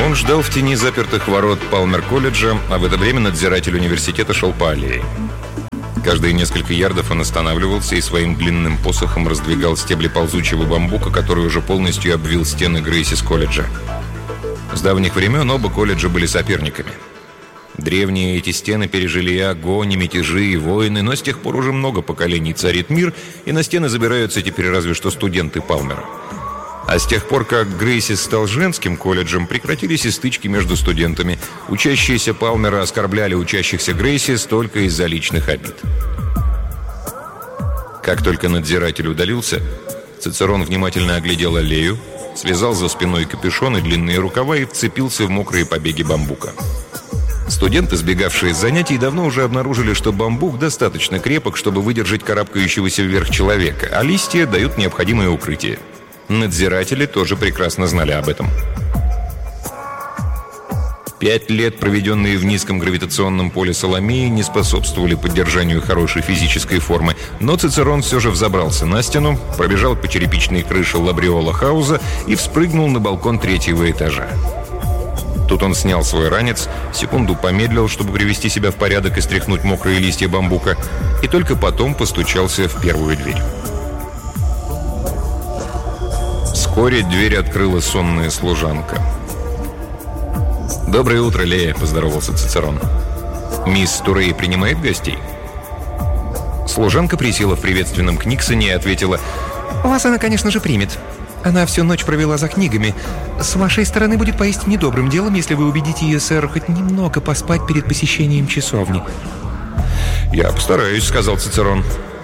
Он ждал в тени запертых ворот Палмер-колледжа, а в это время надзиратель университета шел по аллее. Каждые несколько ярдов он останавливался и своим длинным посохом раздвигал стебли ползучего бамбука, который уже полностью обвил стены Грейсис-колледжа. С давних времен оба колледжа были соперниками. Древние эти стены пережили и огонь, и мятежи, и войны, но с тех пор уже много поколений царит мир, и на стены забираются теперь разве что студенты Палмера. А с тех пор, как Грейсис стал женским колледжем, прекратились и стычки между студентами. Учащиеся Палмера оскорбляли учащихся Грейсис только из-за личных обид. Как только надзиратель удалился, Цицерон внимательно оглядел аллею, связал за спиной капюшон и длинные рукава и вцепился в мокрые побеги бамбука. Студенты, сбегавшие с занятий, давно уже обнаружили, что бамбук достаточно крепок, чтобы выдержать карабкающегося вверх человека, а листья дают необходимое укрытие. Надзиратели тоже прекрасно знали об этом. 5 лет, проведенные в низком гравитационном поле Соломеи, не способствовали поддержанию хорошей физической формы, но Цицерон все же взобрался на стену, пробежал по черепичной крыше Лабриола Хауза и вспрыгнул на балкон 3-го этажа. Тут он снял свой ранец, секунду помедлил, чтобы привести себя в порядок и стряхнуть мокрые листья бамбука, и только потом постучался в первую дверь. Вскоре дверь открыла сонная служанка. «Доброе утро, Лея», — поздоровался Цицерон. «Мисс Турей принимает гостей?» Служанка присела в приветственном книгсоне и ответила: «Вас она, конечно же, примет. Она всю ночь провела за книгами. С вашей стороны будет поистине добрым делом, если вы убедите ее, сэр, хоть немного поспать перед посещением часовни». «Я постараюсь», — сказал Цицерон.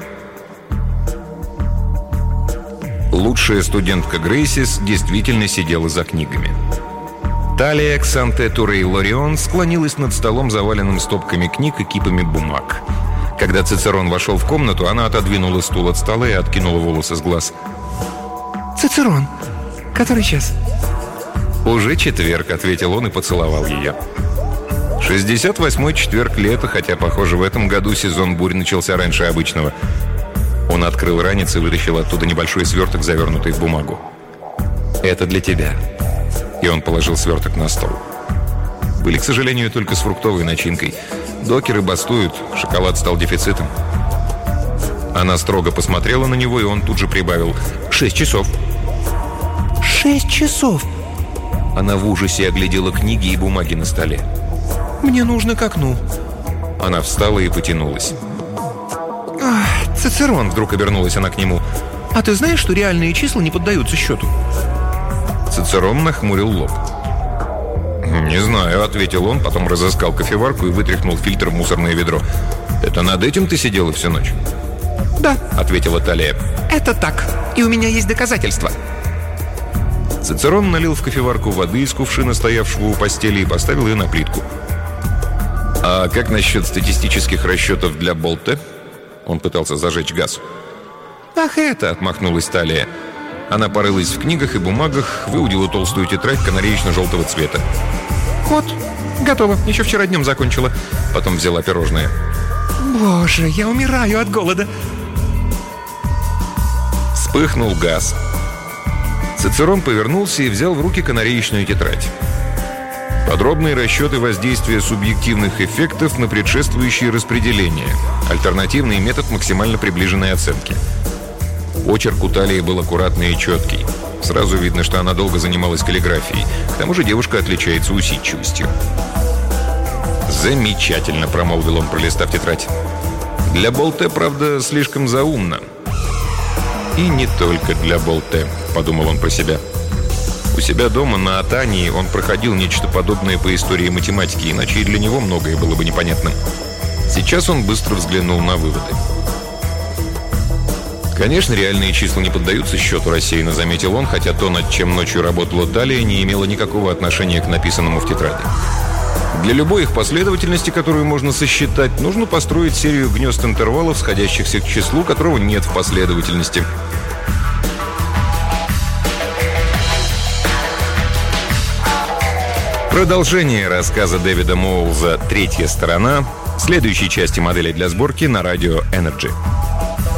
Лучшая студентка Грейсис действительно сидела за книгами. Талия Ксанте Турей Лорион склонилась над столом, заваленным стопками книг и кипами бумаг. Когда Цицерон вошел в комнату, она отодвинула стул от стола и откинула волосы с глаз. «Цицерон, который час?» «Уже четверг», — ответил он и поцеловал ее. 68-й четверг лета, хотя, похоже, в этом году сезон бурь начался раньше обычного. Он открыл ранец и вытащил оттуда небольшой сверток, завернутый в бумагу. «Это для тебя». И он положил сверток на стол. Были, к сожалению, только с фруктовой начинкой. Докеры бастуют, шоколад стал дефицитом. Она строго посмотрела на него, и он тут же прибавил: 6 часов. 6 часов? Она в ужасе оглядела книги и бумаги на столе. «Мне нужно к окну». Она встала и потянулась. «Цицерон», — вдруг обернулась она к нему, «а ты знаешь, что реальные числа не поддаются счету?» Цицерон нахмурил лоб. «Не знаю», — ответил он, потом разыскал кофеварку и вытряхнул фильтр в мусорное ведро. «Это над этим ты сидела всю ночь?» «Да», — ответила Талия. «Это так, и у меня есть доказательства». Цицерон налил в кофеварку воды из кувшина, стоявшего у постели, и поставил ее на плитку. «А как насчет статистических расчетов для Болте?» Он пытался зажечь газ. «Ах, это!» — отмахнулась Талия. Она порылась в книгах и бумагах, выудила толстую тетрадь канареечно-желтого цвета. «Вот, готово. Еще вчера днем закончила». Потом взяла пирожное. «Боже, я умираю от голода!» Вспыхнул газ. Цицерон повернулся и взял в руки канареечную тетрадь. Подробные расчеты воздействия субъективных эффектов на предшествующие распределения. Альтернативный метод максимально приближенной оценки. Почерк у Талии был аккуратный и четкий. Сразу видно, что она долго занималась каллиграфией. К тому же девушка отличается усидчивостью. «Замечательно», — промолвил он, пролистав тетрадь. «Для Болте, правда, слишком заумно». «И не только для Болте», — подумал он про себя. У себя дома на Атании он проходил нечто подобное по истории математики, иначе и для него многое было бы непонятным. Сейчас он быстро взглянул на выводы. «Конечно, реальные числа не поддаются счету», — рассеянно заметил он, хотя то, над чем ночью работала Талия, не имело никакого отношения к написанному в тетради. Для любой их последовательности, которую можно сосчитать, нужно построить серию гнезд интервалов, сходящихся к числу, которого нет в последовательности. Продолжение рассказа Дэвида Моулза «Третья сторона» в следующей части «Модели для сборки» на радио Energy.